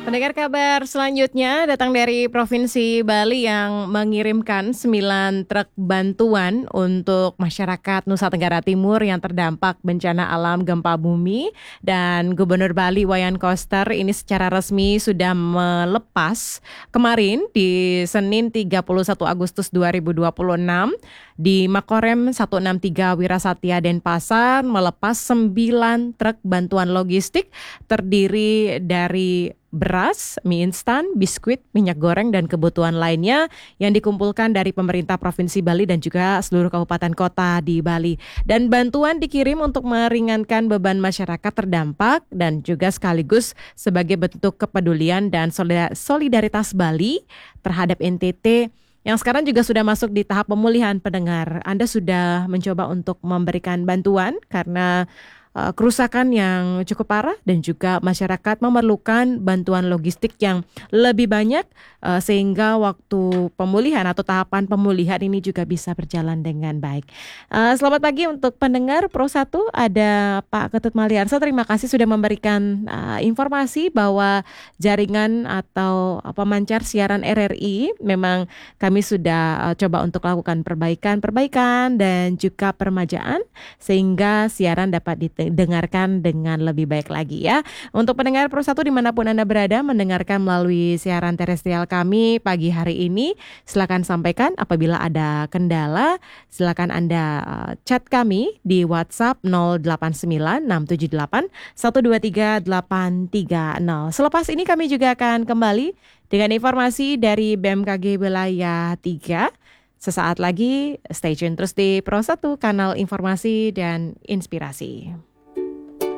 Pendengar kabar selanjutnya datang dari Provinsi Bali yang mengirimkan 9 truk bantuan untuk masyarakat Nusa Tenggara Timur yang terdampak bencana alam gempa bumi. Dan Gubernur Bali Wayan Koster ini secara resmi sudah melepas kemarin di Senin 31 Agustus 2026 di Makorem 163 Wirasatya Denpasar melepas 9 truk bantuan logistik terdiri dari beras, mie instan, biskuit, minyak goreng, dan kebutuhan lainnya yang dikumpulkan dari pemerintah Provinsi Bali dan juga seluruh kabupaten kota di Bali. Dan bantuan dikirim untuk meringankan beban masyarakat terdampak dan juga sekaligus sebagai bentuk kepedulian dan solidaritas Bali terhadap NTT yang sekarang juga sudah masuk di tahap pemulihan. Pendengar, Anda sudah mencoba untuk memberikan bantuan karena kerusakan yang cukup parah dan juga masyarakat memerlukan bantuan logistik yang lebih banyak sehingga waktu pemulihan atau tahapan pemulihan ini juga bisa berjalan dengan baik. Selamat pagi untuk pendengar Pro 1, ada Pak Ketut Maliarsa. Terima kasih sudah memberikan informasi bahwa jaringan atau pemancar siaran RRI memang kami sudah coba untuk lakukan perbaikan dan juga peremajaan sehingga siaran dapat dengarkan dengan lebih baik lagi ya. Untuk pendengar Pro 1 dimanapun Anda berada mendengarkan melalui siaran terestrial kami pagi hari ini, silakan sampaikan apabila ada kendala. Silakan Anda chat kami di WhatsApp 089678123830. Selepas ini kami juga akan kembali dengan informasi dari BMKG Wilayah 3. Sesaat lagi, stay tune terus di Pro 1, kanal informasi dan inspirasi.